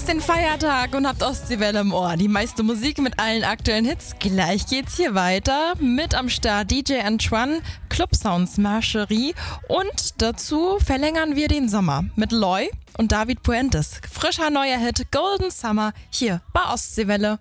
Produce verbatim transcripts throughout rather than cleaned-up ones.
Genießt den Feiertag und habt Ostseewelle im Ohr. Die meiste Musik mit allen aktuellen Hits. Gleich geht's hier weiter. Mit am Start D J Antoine, Club Sounds Marcherie und dazu verlängern wir den Sommer mit Loy und David Puentes. Frischer neuer Hit Golden Summer hier bei Ostseewelle.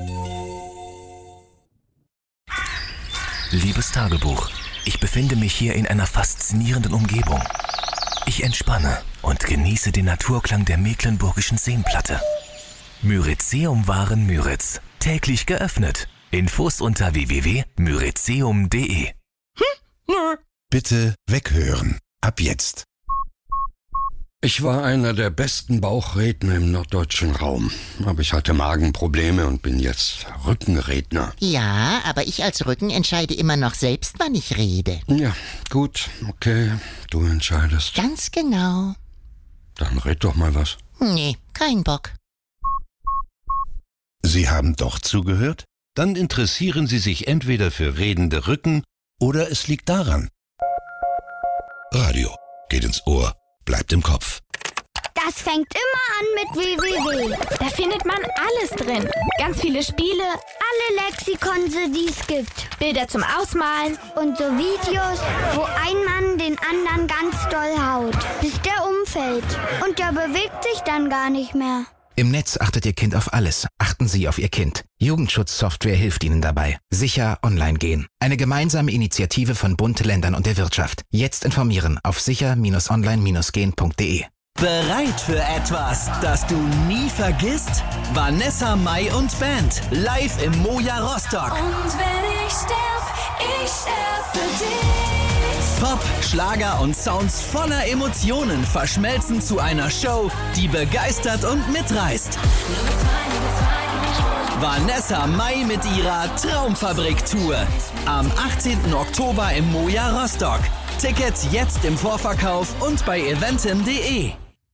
Liebes Tagebuch, ich befinde mich hier in einer faszinierenden Umgebung. Ich entspanne und genieße den Naturklang der mecklenburgischen Seenplatte. Myrizeum-Waren Müritz. Täglich geöffnet. Infos unter w w w punkt myrizeum punkt de. Hm? Nö. Bitte weghören. Ab jetzt. Ich war einer der besten Bauchredner im norddeutschen Raum. Aber ich hatte Magenprobleme und bin jetzt Rückenredner. Ja, aber ich als Rücken entscheide immer noch selbst, wann ich rede. Ja, gut, okay, du entscheidest. Ganz genau. Dann red doch mal was. Nee, kein Bock. Sie haben doch zugehört? Dann interessieren Sie sich entweder für redende Rücken oder es liegt daran. Radio geht ins Ohr, bleibt im Kopf. Das fängt immer an mit www. Da findet man alles drin. Ganz viele Spiele, Alle Lexikonse, die es gibt. Bilder zum Ausmalen. Und so Videos, wo ein Mann den anderen ganz doll haut, bis der umfällt. Und der bewegt sich dann gar nicht mehr. Im Netz achtet Ihr Kind auf alles. Achten Sie auf Ihr Kind. Jugendschutzsoftware hilft Ihnen dabei. Sicher online gehen. Eine gemeinsame Initiative von Bund, Ländern und der Wirtschaft. Jetzt informieren auf sicher online gehen punkt de. Bereit für etwas, das du nie vergisst? Vanessa Mai und Band live im Moja Rostock. Und wenn ich sterb, ich sterb für dich. Pop, Schlager und Sounds voller Emotionen verschmelzen zu einer Show, die begeistert und mitreißt. Vanessa Mai mit ihrer Traumfabrik-Tour. Am achtzehnten Oktober im Moja Rostock. Tickets jetzt im Vorverkauf und bei eventim punkt de.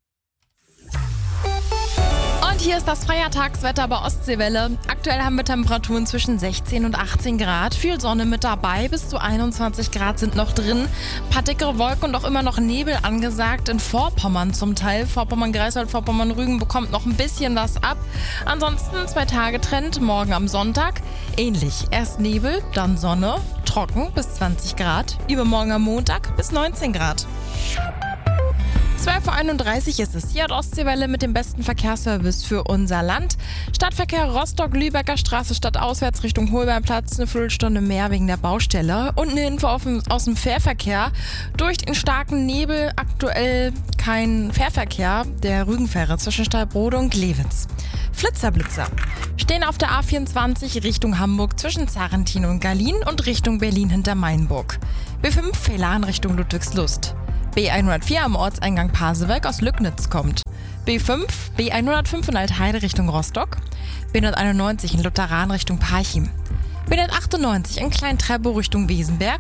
Und hier ist das Feiertagswetter bei Ostseewelle. Aktuell haben wir Temperaturen zwischen sechzehn und achtzehn Grad. Viel Sonne mit dabei, bis zu einundzwanzig Grad sind noch drin. Ein paar dickere Wolken und auch immer noch Nebel angesagt. In Vorpommern zum Teil. Vorpommern-Greifswald, Vorpommern-Rügen bekommt noch ein bisschen was ab. Ansonsten zwei Tage Trend. Morgen am Sonntag ähnlich. Erst Nebel, dann Sonne, trocken bis zwanzig Grad. Übermorgen am Montag bis neunzehn Grad. zwölf Uhr einunddreißig ist es. Hier hat Ostseewelle mit dem besten Verkehrsservice für unser Land. Stadtverkehr Rostock-Lübecker Straße stadtauswärts Richtung Holbeinplatz, eine Viertelstunde mehr wegen der Baustelle. Und eine Info auf dem, aus dem Fährverkehr. Durch den starken Nebel aktuell kein Fährverkehr der Rügenfähre zwischen Stallbrode und Glewitz. Flitzerblitzer stehen auf der A vierundzwanzig Richtung Hamburg zwischen Zarrentin und Gallien und Richtung Berlin hinter Mainburg. B fünf Fehler in Richtung Ludwigslust. B hundertvier am Ortseingang Pasewalk aus Lücknitz kommt. B fünf, B hundertfünf in Altheide Richtung Rostock. B hunderteinundneunzig in Lutheran Richtung Parchim. B hundertachtundneunzig in Klein-Treptow Richtung Wesenberg